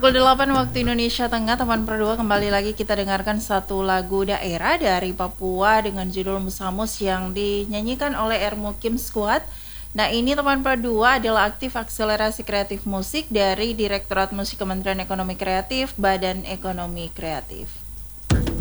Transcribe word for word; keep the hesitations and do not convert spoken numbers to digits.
Pukul delapan waktu Indonesia Tengah, teman Perdua, kembali lagi kita dengarkan satu lagu daerah dari Papua dengan judul Musamus yang dinyanyikan oleh Ermukim Squad. Nah, ini teman Perdua adalah aktif akselerasi kreatif musik dari Direktorat Musik Kementerian Ekonomi Kreatif, Badan Ekonomi Kreatif.